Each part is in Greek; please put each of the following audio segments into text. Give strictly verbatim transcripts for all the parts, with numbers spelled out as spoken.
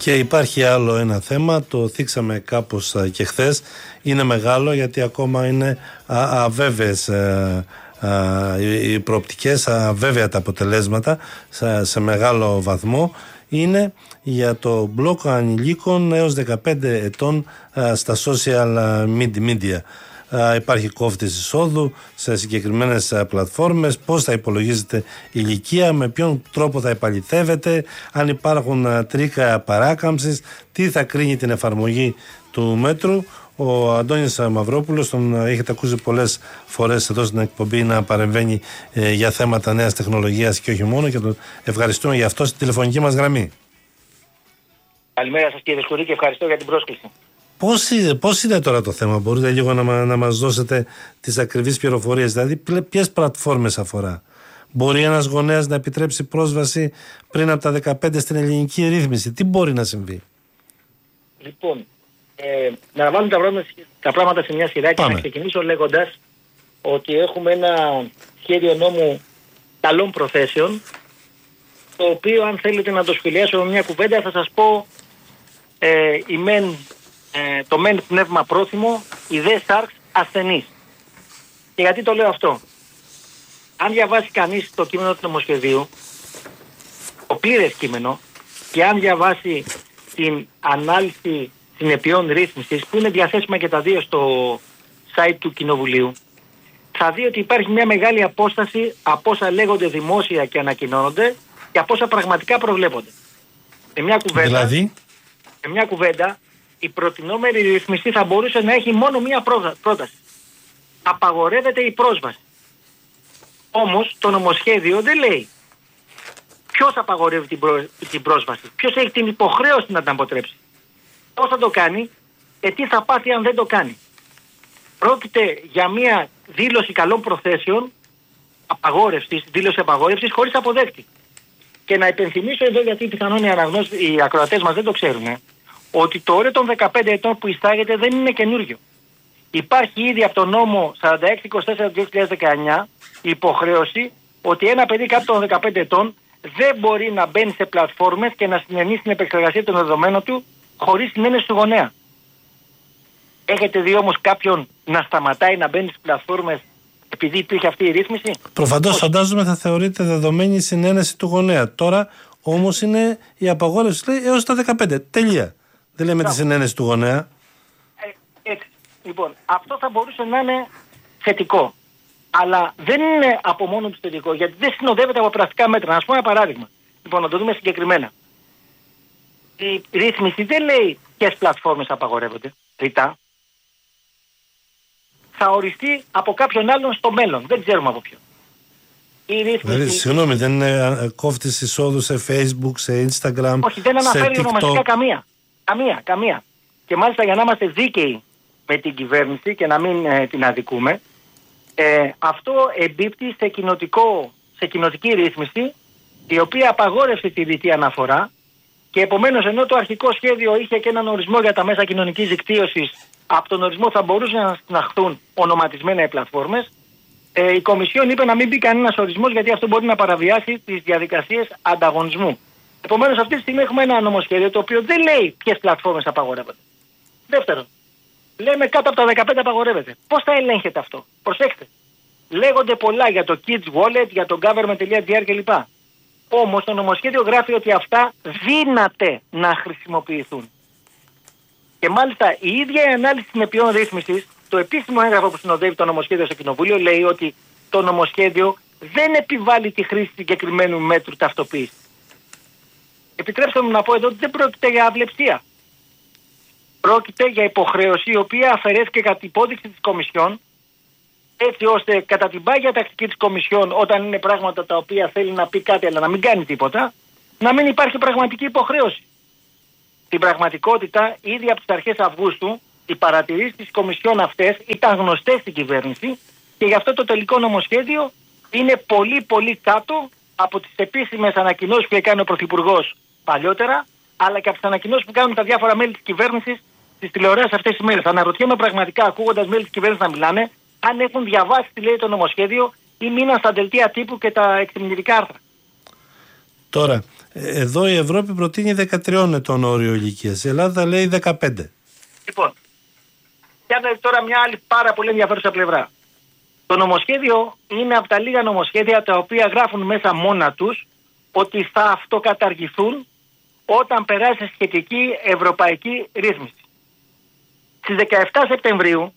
Και υπάρχει άλλο ένα θέμα, το θίξαμε κάπως και χθες, είναι μεγάλο γιατί ακόμα είναι α, αβέβαιες α, α, οι προοπτικές, αβέβαια τα αποτελέσματα σε, σε μεγάλο βαθμό. Είναι για το μπλοκ ανηλίκων έως δεκαπέντε ετών α, στα social media. Uh, υπάρχει κόφτης εισόδου σε συγκεκριμένες uh, πλατφόρμες, πώς θα υπολογίζεται η ηλικία, με ποιον τρόπο θα επαληθεύεται, αν υπάρχουν uh, τρίκα παράκαμψης, τι θα κρίνει την εφαρμογή του μέτρου. Ο Αντώνης Μαυρόπουλος, τον uh, έχετε ακούσει πολλές φορές εδώ στην εκπομπή να παρεμβαίνει uh, για θέματα νέας τεχνολογίας και όχι μόνο, και τον ευχαριστούμε για αυτό στη τηλεφωνική μας γραμμή. Καλημέρα σας κύριε Σκουρή και ευχαριστώ για την πρόσκληση. Πώς είναι, πώς είναι τώρα το θέμα, μπορείτε λίγο να, να μας δώσετε τις ακριβείς πληροφορίες, δηλαδή ποιες πλατφόρμες αφορά? Μπορεί ένας γονέας να επιτρέψει πρόσβαση πριν από τα δεκαπέντε στην ελληνική ρύθμιση? Τι μπορεί να συμβεί? Λοιπόν, ε, να βάλουμε τα πράγματα, τα πράγματα σε μια σειρά. Πάμε. Και να ξεκινήσω λέγοντας ότι έχουμε ένα σχέδιο νόμου καλών προθέσεων, το οποίο αν θέλετε να το σχολιάσω με μια κουβέντα θα σας πω ε, η μεν... Ε, το μεν πνεύμα πρόθυμο, η δε σάρξ ασθενής. Και γιατί το λέω αυτό? Αν διαβάσει κανείς το κείμενο του νομοσχεδίου, το πλήρες κείμενο, και αν διαβάσει την ανάλυση συνεπειών ρύθμισης, που είναι διαθέσιμα και τα δύο στο site του Κοινοβουλίου, θα δει ότι υπάρχει μια μεγάλη απόσταση από όσα λέγονται δημόσια και ανακοινώνονται και από όσα πραγματικά προβλέπονται. Σε μια κουβέντα, δηλαδή, σε μια κουβέντα η προτινόμενη ρυθμιστή θα μπορούσε να έχει μόνο μία πρόταση. Απαγορεύεται η πρόσβαση. Όμως το νομοσχέδιο δεν λέει ποιος απαγορεύει την, προ... την πρόσβαση, ποιος έχει την υποχρέωση να την αποτρέψει, πώς θα το κάνει και τι θα πάθει αν δεν το κάνει. Πρόκειται για μία δήλωση καλών προθέσεων, απαγόρευσης, δήλωση απαγόρευσης χωρίς αποδέκτη. Και να υπενθυμίσω εδώ, γιατί πιθανόν οι, αναγνώσ... οι ακροατές μας δεν το ξέρουν, ε, ότι το όριο των δεκαπέντε ετών που εισάγεται δεν είναι καινούριο. Υπάρχει ήδη από τον νόμο σαράντα έξι είκοσι τέσσερα του δύο χιλιάδες δεκαεννιά η υποχρέωση ότι ένα παιδί κάτω των δεκαπέντε ετών δεν μπορεί να μπαίνει σε πλατφόρμες και να συνενεί στην επεξεργασία των δεδομένων του χωρίς συνένεση του γονέα. Έχετε δει όμως κάποιον να σταματάει να μπαίνει στις πλατφόρμες επειδή υπήρχε αυτή η ρύθμιση? Προφανώς φαντάζομαι θα θεωρείται δεδομένη η συνένεση του γονέα. Τώρα όμως είναι η απαγόρευση, λέει, έως τα δεκαπέντε. Τελεία. Δεν λέμε τη συνένεση του γονέα. Ε, έτσι. Λοιπόν, αυτό θα μπορούσε να είναι θετικό. Αλλά δεν είναι από μόνο του θετικό, γιατί δεν συνοδεύεται από πρακτικά μέτρα. Να σας πω ένα παράδειγμα. Λοιπόν, να το δούμε συγκεκριμένα. Η ρύθμιση δεν λέει ποιες πλατφόρμες απαγορεύονται. Ρητά. Θα οριστεί από κάποιον άλλον στο μέλλον. Δεν ξέρουμε από ποιον. Η ρύθμιση... Δηλαδή, συγγνώμη, δεν είναι κόφτης εισόδου σε Facebook, σε Instagram? Όχι, δεν αναφέρει ονομαστικά καμία. Καμία, καμία. Και μάλιστα για να είμαστε δίκαιοι με την κυβέρνηση και να μην ε, την αδικούμε, ε, αυτό εμπίπτει σε, σε κοινοτική ρύθμιση, η οποία απαγόρευσε τη διτή αναφορά, και επομένως ενώ το αρχικό σχέδιο είχε και έναν ορισμό για τα μέσα κοινωνικής δικτύωσης, από τον ορισμό θα μπορούσαν να συναχθούν ονοματισμένα οι πλατφόρμες, ε, η Κομισιόν είπε να μην μπει κανένας ορισμός, γιατί αυτό μπορεί να παραβιάσει τις διαδικασίες ανταγωνισμού. Επομένως αυτή τη στιγμή έχουμε ένα νομοσχέδιο το οποίο δεν λέει ποιες πλατφόρμες απαγορεύονται. Δεύτερον, λέμε κάτω από τα δεκαπέντε απαγορεύεται. Πώς θα ελέγχεται αυτό? Προσέξτε. Λέγονται πολλά για το Kids Wallet, για το government.gr κλπ. Όμως το νομοσχέδιο γράφει ότι αυτά δύναται να χρησιμοποιηθούν. Και μάλιστα η ίδια η ανάλυση συνεπειών ρύθμισης, το επίσημο έγγραφο που συνοδεύει το νομοσχέδιο στο Κοινοβούλιο, λέει ότι το νομοσχέδιο δεν επιβάλλει τη χρήση συγκεκριμένου μέτρου ταυτοποίησης. Επιτρέψτε μου να πω εδώ ότι δεν πρόκειται για αυλεψία. Πρόκειται για υποχρέωση η οποία αφαιρέθηκε κατά την υπόδειξη της Κομισιόν, έτσι ώστε κατά την πάγια τακτική της Κομισιόν, όταν είναι πράγματα τα οποία θέλει να πει κάτι αλλά να μην κάνει τίποτα, να μην υπάρχει πραγματική υποχρέωση. Στην πραγματικότητα, ήδη από τις αρχές Αυγούστου, οι παρατηρήσεις της Κομισιόν αυτές ήταν γνωστές στην κυβέρνηση και γι' αυτό το τελικό νομοσχέδιο είναι πολύ πολύ κάτω από τις επίσημες ανακοινώσεις που έκανε ο Πρωθυπουργός παλιότερα, αλλά και από τις ανακοινώσεις που κάνουν τα διάφορα μέλη της κυβέρνησης στις τηλεοράσεις αυτές τις μέρες. Αναρωτιέμαι πραγματικά, ακούγοντας μέλη της κυβέρνησης να μιλάνε, αν έχουν διαβάσει τι λέει το νομοσχέδιο ή μείναν στα δελτία τύπου και τα εκτιμητικά άρθρα. Τώρα, εδώ η Ευρώπη προτείνει δεκατρία ετών όριο ηλικίας. Η Ελλάδα λέει δεκαπέντε. Λοιπόν, πιάνετε τώρα μια άλλη πάρα πολύ ενδιαφέρουσα πλευρά. Το νομοσχέδιο είναι από τα λίγα νομοσχέδια τα οποία γράφουν μέσα μόνα τους ότι θα αυτοκαταργηθούν όταν περάσει σχετική ευρωπαϊκή ρύθμιση. Στις δεκαεπτά Σεπτεμβρίου,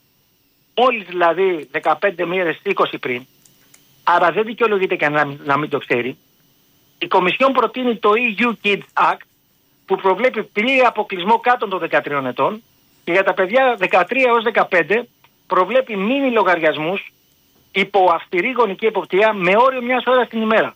μόλις δηλαδή δεκαπέντε μέρες είκοσι πριν, άρα δεν δικαιολογείται κανένα να μην το ξέρει, η Κομισιόν προτείνει το ι γιου Kids Act που προβλέπει πλήρη αποκλεισμό κάτω των δεκατριών ετών και για τα παιδιά δεκατρία έως δεκαπέντε προβλέπει μίνι λογαριασμούς υπό αυστηρή γονική εποπτεία με όριο μιας ώρας την ημέρα.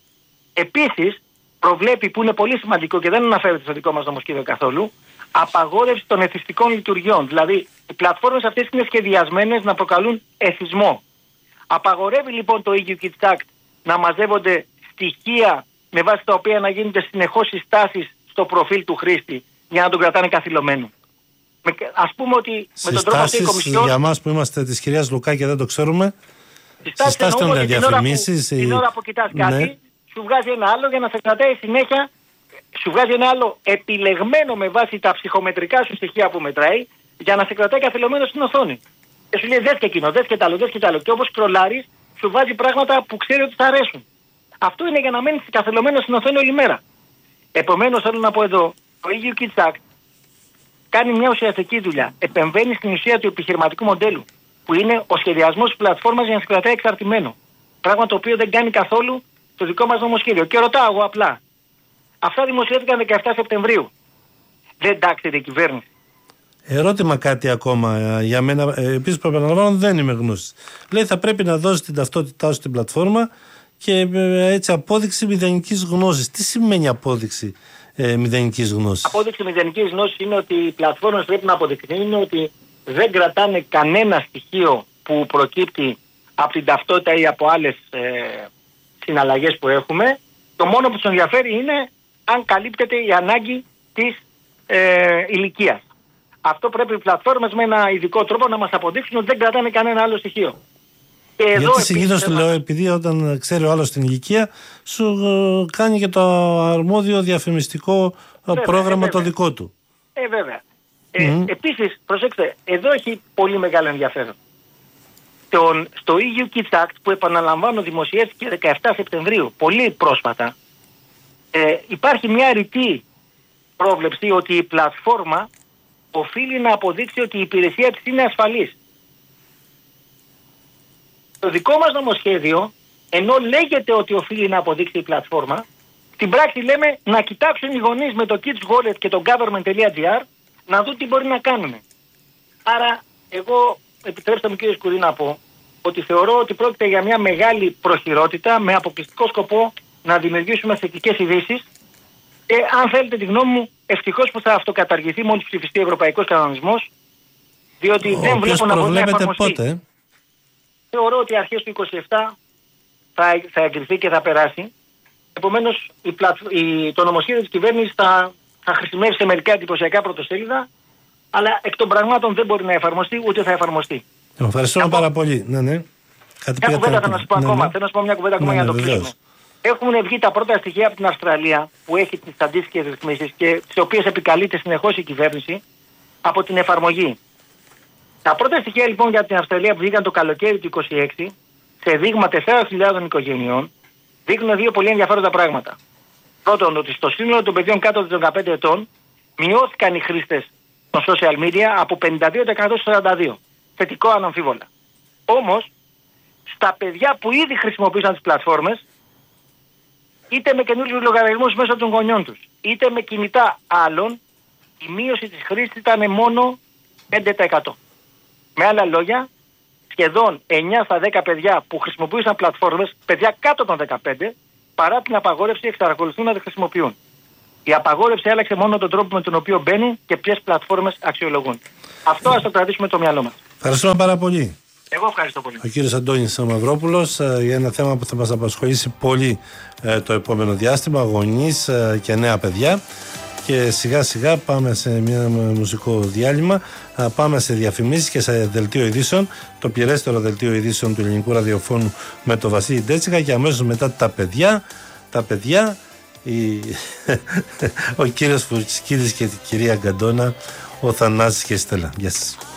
Επίσης προβλέπει, που είναι πολύ σημαντικό και δεν αναφέρεται στο δικό μας νομοσχέδιο καθόλου, απαγόρευση των εθιστικών λειτουργιών. Δηλαδή οι πλατφόρμες αυτές είναι σχεδιασμένες να προκαλούν εθισμό. Απαγορεύει λοιπόν το ι γιου Kids Act να μαζεύονται στοιχεία με βάση τα οποία να γίνονται συνεχώς συστάσεις στο προφίλ του χρήστη για να τον κρατάνε καθυλωμένο. Ας πούμε ότι με τον τρόπο αυτή η Κομισιόν... Για μας που είμαστε της κυρίας Λουκά και δεν το ξέρουμε, συστάσεις εννοούμε ότι την ώρα που, την ώρα που κοιτάς κάτι, ναι, σου βγάζει ένα άλλο για να σε κρατάει συνέχεια, σου βγάζει ένα άλλο επιλεγμένο με βάση τα ψυχομετρικά σου στοιχεία που μετράει, για να σε κρατάει καθυλωμένο στην οθόνη. Και σου λέει δες και εκείνο, δες και τ' άλλο, δες και τ' άλλο. Και όπως κρολάρεις, σου βάζει πράγματα που ξέρει ότι θα αρέσουν. Αυτό είναι για να μένεις καθυλωμένο στην οθόνη όλη μέρα. Επομένως, θέλω να πω εδώ, το ι γιου Kids Act κάνει μια ουσιαστική δουλειά. Επεμβαίνει στην ουσία του επιχειρηματικού μοντέλου, που είναι ο σχεδιασμός της πλατφόρμας για να σε κρατάει εξαρτημένο. Πράγμα το οποίο δεν κάνει καθόλου το δικό μας νομοσχέδιο. Και ρωτάω εγώ απλά, αυτά δημοσιεύτηκαν δεκαεπτά Σεπτεμβρίου. Δεν τάξεται η κυβέρνηση. Ερώτημα κάτι ακόμα για μένα. Επίσης, που επαναλαμβάνω, δεν είμαι γνώστης. Λέει θα πρέπει να δώσει την ταυτότητά σου στην πλατφόρμα και έτσι απόδειξη μηδενικής γνώσης. Τι σημαίνει απόδειξη ε, μηδενικής γνώσης? Απόδειξη μηδενικής γνώσης είναι ότι οι πλατφόρμες πρέπει να αποδεικνύουν ότι δεν κρατάνε κανένα στοιχείο που προκύπτει από την ταυτότητα ή από άλλες ε, συναλλαγές που έχουμε. Το μόνο που τους ενδιαφέρει είναι αν καλύπτεται η ανάγκη της ε, ηλικίας. Αυτό πρέπει οι πλατφόρμες με ένα ειδικό τρόπο να μας αποδείξουν ότι δεν κρατάνε κανένα άλλο στοιχείο. Και γιατί συνήθως το λέω, επειδή όταν ξέρει ο άλλος την ηλικία, σου κάνει και το αρμόδιο διαφημιστικό βέβαια, πρόγραμμα ε, το δικό του. Ε, βέβαια. Mm-hmm. Ε, επίσης, προσέξτε, εδώ έχει πολύ μεγάλο ενδιαφέρον. Τον, στο ι γιου Kids Act, που επαναλαμβάνω δημοσιεύτηκε δεκαεπτά Σεπτεμβρίου, πολύ πρόσφατα, ε, υπάρχει μια ρητή πρόβλεψη ότι η πλατφόρμα οφείλει να αποδείξει ότι η υπηρεσία της είναι ασφαλής. Το δικό μας νομοσχέδιο, ενώ λέγεται ότι οφείλει να αποδείξει η πλατφόρμα, στην πράξη λέμε να κοιτάξουν οι γονείς με το Kids Wallet και το government.gr να δουν τι μπορεί να κάνουν. Άρα, εγώ, επιτρέψτε μου κύριε Σκουρή να πω, ότι θεωρώ ότι πρόκειται για μια μεγάλη προχειρότητα με αποκλειστικό σκοπό να δημιουργήσουμε θετικές ειδήσεις και αν θέλετε τη γνώμη μου, ευτυχώς που θα αυτοκαταργηθεί μόλις ψηφιστεί ο Ευρωπαϊκός Κανονισμός, διότι ο δεν βλέπω να μπορεί να εφαρμοστεί. Πότε? Θεωρώ ότι αρχές του είκοσι επτά θα, θα εγκριθεί και θα περάσει. Επομένως, η πλατ, η, το νομοσχέδιο της κυβέρνησης θα, θα χρησιμεύσει σε μερικά εντυπωσιακά πρωτοσέλιδα, αλλά εκ των πραγμάτων δεν μπορεί να εφαρμοστεί ούτε θα εφαρμοστεί. Ευχαριστώ πάρα πολύ. Ναι, ναι. Κάτι μια κουβέντα θα να σου πω ναι, ακόμα. Ναι. Θέλω να σου πω μια κουβέντα ακόμα ναι, για να το κλείσουμε. Έχουν βγει τα πρώτα στοιχεία από την Αυστραλία που έχει τις αντίστοιχες ρυθμίσεις και τις οποίες επικαλείται συνεχώς η κυβέρνηση από την εφαρμογή. Τα πρώτα στοιχεία λοιπόν για την Αυστραλία που βγήκαν το καλοκαίρι του είκοσι έξι σε δείγμα τεσσάρων χιλιάδων οικογενειών δείχνουν δύο πολύ ενδιαφέροντα πράγματα. Πρώτον, ότι στο σύνολο των παιδιών κάτω των δεκαπέντε ετών μειώθηκαν οι χρήστες των social media από πενήντα δύο τοις εκατό στο σαράντα δύο τοις εκατό. Θετικό αναμφίβολα. Όμως, στα παιδιά που ήδη χρησιμοποίησαν τις πλατφόρμες, είτε με καινούριους λογαριασμούς μέσω των γονιών τους, είτε με κινητά άλλων, η μείωση της χρήσης ήταν μόνο πέντε τοις εκατό. Με άλλα λόγια, σχεδόν εννιά στα δέκα παιδιά που χρησιμοποιούσαν πλατφόρμες, παιδιά κάτω των δεκαπέντε, παρά την απαγόρευση εξακολουθούν να τις χρησιμοποιούν. Η απαγόρευση άλλαξε μόνο τον τρόπο με τον οποίο μπαίνουν και ποιες πλατφόρμες αξιολογούν. Αυτό ας το κρατήσουμε το μυαλό μας. Ευχαριστούμε πάρα πολύ. Εγώ ευχαριστώ πολύ. Ο κύριος Αντώνης Μαυρόπουλος για ένα θέμα που θα μας απασχολήσει πολύ ε, το επόμενο διάστημα, γονείς ε, και νέα παιδιά. Και σιγά σιγά πάμε σε μια μουσικό διάλειμμα, πάμε σε διαφημίσεις και σε δελτίο ειδήσεων, το πληρέστερο δελτίο ειδήσεων του ελληνικού ραδιοφώνου με τον Βασίλη Ντέτσικα και αμέσως μετά τα παιδιά, τα παιδιά η... ο κύριος Φουρτσκίδης και η κυρία Γκαντόνα, ο Θανάσης και η Στέλλα. Γεια σας.